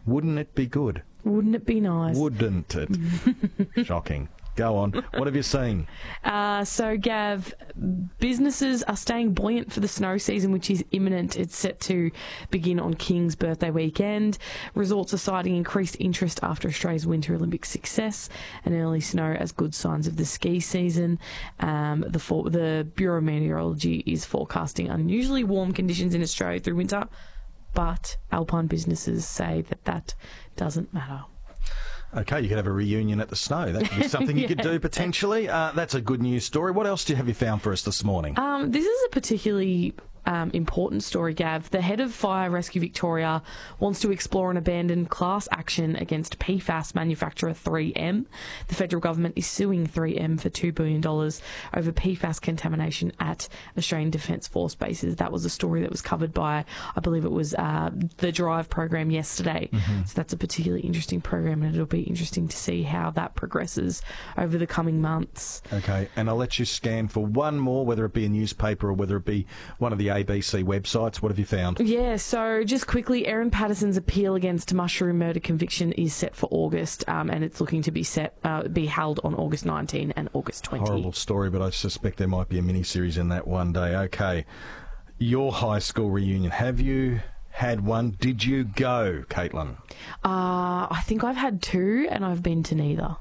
Wouldn't it be good? Wouldn't it be nice? Wouldn't it? Shocking. Go on. What have you seen? So, Gav, businesses are staying buoyant for the snow season, which is imminent. It's set to begin on King's birthday weekend. Resorts are citing increased interest after Australia's Winter Olympics success and early snow as good signs of the ski season. The Bureau of Meteorology is forecasting unusually warm conditions in Australia through winter, but alpine businesses say that doesn't matter. Okay, you could have a reunion at the snow. That could be something you could do potentially. That's a good news story. What else have you found for us this morning? This is a particularly important story, Gav. The head of Fire Rescue Victoria wants to explore an abandoned class action against PFAS manufacturer 3M. The federal government is suing 3M for $2 billion over PFAS contamination at Australian Defence Force bases. That was a story that was covered by, I believe it was the Drive program yesterday. Mm-hmm. So that's a particularly interesting program, and it'll be interesting to see how that progresses over the coming months. Okay, and I'll let you scan for one more, whether it be a newspaper or whether it be one of the ABC websites. What have you found? Yeah, so just quickly, Erin Patterson's appeal against mushroom murder conviction is set for August, and it's looking to be held on August 19 and August 20. Horrible story, but I suspect there might be a mini-series in that one day. Okay, your high school reunion, have you had one? Did you go, Caitlin? I think I've had two, and I've been to neither.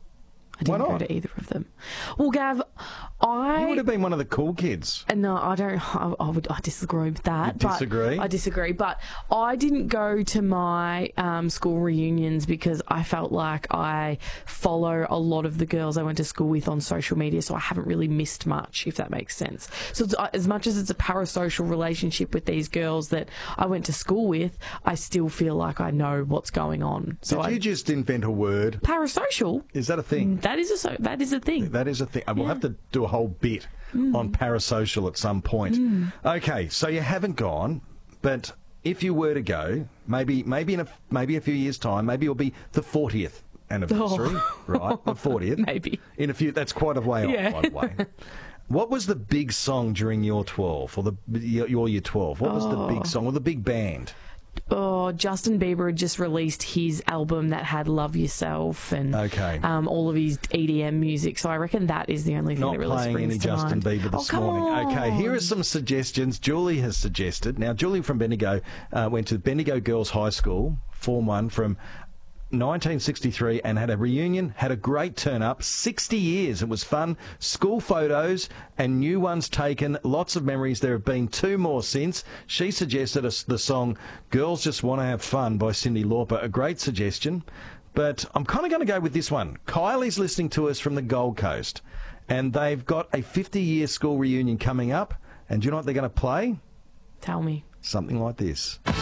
I didn't go to either of them. Well, Gav, You would have been one of the cool kids. No, I don't. I disagree with that. You disagree? I disagree. But I didn't go to my school reunions because I felt like I follow a lot of the girls I went to school with on social media, so I haven't really missed much, if that makes sense. So as much as it's a parasocial relationship with these girls that I went to school with, I still feel like I know what's going on. So Did you just invent a word? Parasocial? Is that a thing? That is a thing. That is a thing. We'll have to do a whole bit on parasocial at some point. Okay, so you haven't gone, but if you were to go, maybe in a few years' time, maybe it'll be the 40th anniversary, right? The 40th, maybe in a few. That's quite a way off, by the way. What was the big song during your 12 or your year 12? What was the big song or the big band? Oh, Justin Bieber had just released his album that had Love Yourself and all of his EDM music, so I reckon that is the only thing that really springs to mind. Not playing any Justin Bieber this morning. On. Okay, here are some suggestions Julie has suggested. Now, Julie from Bendigo went to Bendigo Girls High School, Form 1, from 1963 and had a reunion, had a great turn-up, 60 years. It was fun. School photos and new ones taken, lots of memories. There have been two more since. She suggested the song Girls Just Want to Have Fun by Cyndi Lauper, a great suggestion. But I'm kind of going to go with this one. Kylie's listening to us from the Gold Coast, and they've got a 50-year school reunion coming up. And do you know what they're going to play? Tell me. Something like this.